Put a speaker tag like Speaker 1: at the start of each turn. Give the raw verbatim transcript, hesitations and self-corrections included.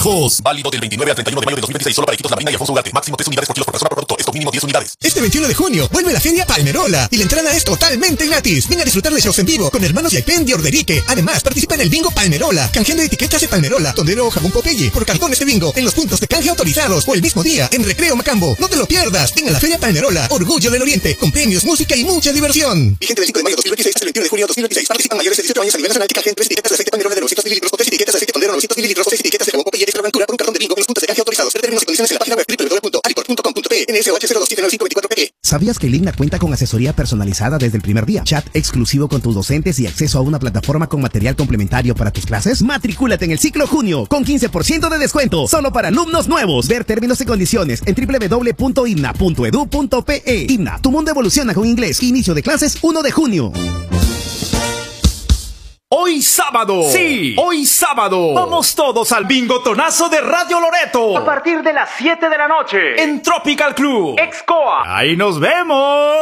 Speaker 1: Cos. Válido del veintinueve al treinta y uno de mayo de dos mil veintiséis solo para Iquitos, La Marina y Alfonso Ugarte. Máximo tres unidades por kilo por persona por producto. Esto mínimo diez unidades.
Speaker 2: Este veintiuno de junio vuelve la Feria Palmerola y la entrada es totalmente gratis. Ven a disfrutar de shows en vivo con Hermanos Yaipen de Orderique. Además, participa en el Bingo Palmerola, canjeando etiquetas de Palmerola, Tondero o Jabón Popeye por cartones de bingo en los puntos de canje autorizados o el mismo día en Recreo Macambo. No te lo pierdas. Ven a la Feria Palmerola, Orgullo del Oriente, con premios, música y mucha diversión. Vigente del cinco de mayo de dos mil veintiséis hasta el veintiuno de junio de dos mil veintiséis. Participan mayores de dieciocho años a nivel nacional que canjeen tres etiquetas de aceite Palmerola de novecientos mililitros o tres etiquetas de aceite Tondero novecientos mililitros o seis etiquetas de Jabón Popeye extra aventura por un cartón de bingo en los puntos de canje autorizados. Ver términos y condiciones en la página web doble u doble u doble u punto aliport punto com punto pe. N S O H cero dos siete nueve cinco dos cuatro P E.
Speaker 3: ¿Sabías que el Igna cuenta con asesoría personalizada desde el primer día? Chat exclusivo con tus docentes y acceso a una plataforma con material complementario para tus clases. Matricúlate en el ciclo junio con quince por ciento de descuento solo para alumnos nuevos. Ver términos y condiciones en doble u doble u doble u punto igna punto edu punto pe e. Igna, tu mundo evoluciona con inglés. Inicio de clases uno de junio.
Speaker 4: Hoy sábado, sí, hoy sábado, vamos todos al bingo tonazo de Radio Loreto. A partir de las siete de la noche, en Tropical Club, Excoa. Ahí nos vemos.